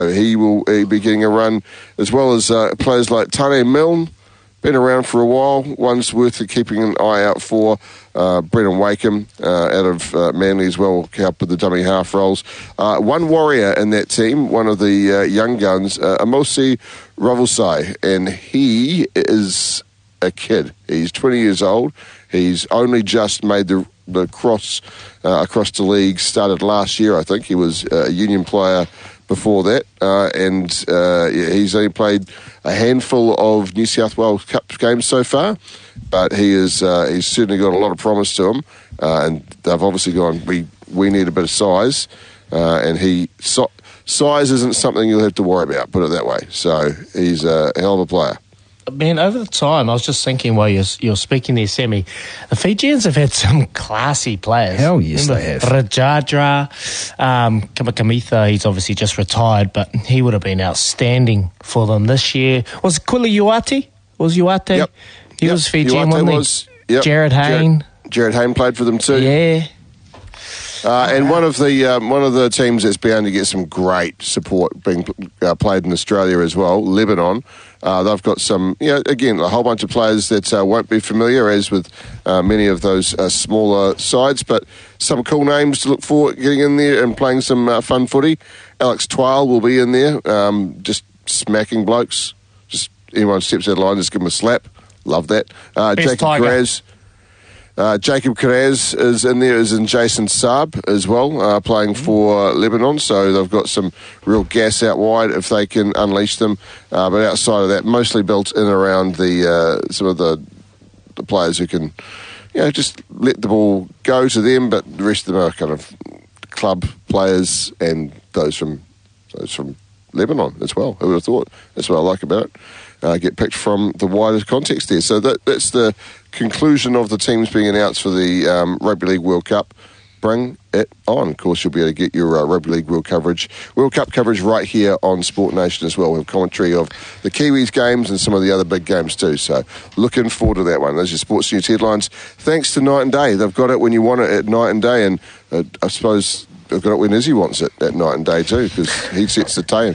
he will be getting a run, as well as players like Tane Milne, been around for a while. One's worth keeping an eye out for. Brendan Wakeham out of Manly as well, help with the dummy half roles. One warrior in that team, one of the young guns, Amosi Ravusai, and he is a kid. He's 20 years old. He's only just made the cross across the league, started last year, I think. He was a Union player before that, and he's only played a handful of New South Wales Cup games so far, but he's certainly got a lot of promise to him, and they've obviously gone, we need a bit of size, and size isn't something you'll have to worry about, put it that way. So he's a hell of a player. Man, over the time, I was just thinking while you're speaking there, Sammy, the Fijians have had some classy players. Hell yes, they have. Rajadra, Kamakamitha, he's obviously just retired, but he would have been outstanding for them this year. Was Kuli Uate? Yep. He was Fijian, wasn't he? Yep. Jared Hayne. Jared Hayne played for them too. Yeah. And one of the teams that's bound to get some great support being played in Australia as well, Lebanon. They've got some, again, a whole bunch of players that won't be familiar, as with many of those smaller sides, but some cool names to look for getting in there and playing some fun footy. Alex Twal will be in there, just smacking blokes. Just anyone steps out of line, just give them a slap. Love that. Jacob Kiraz is in there, as in Jason Saab as well, playing for Lebanon. So they've got some real gas out wide if they can unleash them. But outside of that, mostly built in around the some of the players who can, just let the ball go to them. But the rest of them are kind of club players and those from Lebanon as well. Who would have thought? That's what I like about it. Get picked from the wider context there. So that's the conclusion of the teams being announced for the Rugby League World Cup. Bring it on. Of course, you'll be able to get your Rugby League World Cup coverage right here on Sport Nation as well. We have commentary of the Kiwis games and some of the other big games too. So looking forward to that one. Those are sports news headlines. Thanks to Night and Day. They've got it when you want it at night and day, and I suppose they've got it when Izzy wants it at night and day too, because he sets the tone.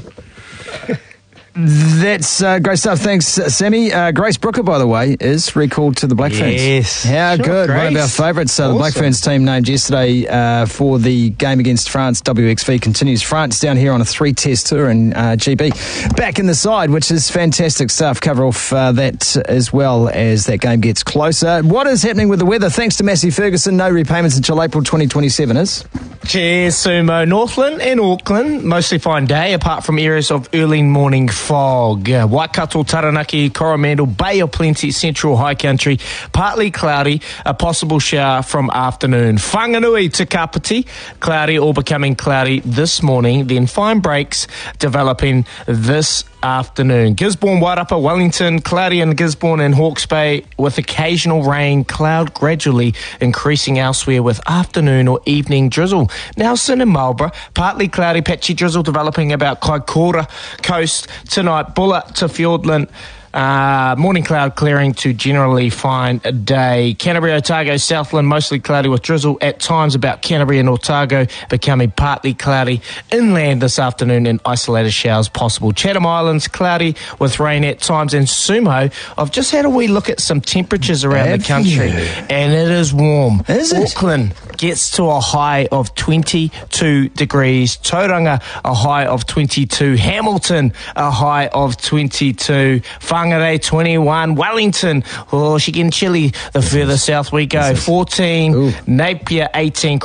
That's great stuff. Thanks, Sammy. Grace Brooker, by the way, is recalled to the Black Ferns. Yes. How good. Grace. One of our favourites. Awesome. The Black Ferns team named yesterday for the game against France. WXV continues. France down here on a 3-test tour, and GB back in the side, which is fantastic stuff. Cover off that as well as that game gets closer. What is happening with the weather? Thanks to Massey Ferguson. No repayments until April 2027 is. Cheers, Sumo. Northland and Auckland, mostly fine day, apart from areas of early morning fog. Waikato, Taranaki, Coromandel, Bay of Plenty, Central High Country, partly cloudy, a possible shower from afternoon. Whanganui to Kapiti, cloudy or becoming cloudy this morning, then fine breaks developing this afternoon. Gisborne, Wairapa, Wellington, cloudy in Gisborne and Hawke's Bay with occasional rain, cloud gradually increasing elsewhere with afternoon or evening drizzle. Nelson and Marlborough, partly cloudy, patchy drizzle developing about Kaikoura coast tonight. Bullard to Fiordland, morning cloud clearing to generally fine day. Canterbury, Otago, Southland, mostly cloudy with drizzle at times about Canterbury and Otago, becoming partly cloudy. Inland this afternoon and isolated showers possible. Chatham Islands, cloudy with rain at times. And Sumo, I've just had a wee look at some temperatures around the country, and it is warm. Is it? Auckland gets to a high of 22 degrees. Tauranga, a high of 22. Hamilton, a high of 22. Whangarei, 21. Wellington, she getting chilly the further south we go. 14. Ooh. Napier, 18.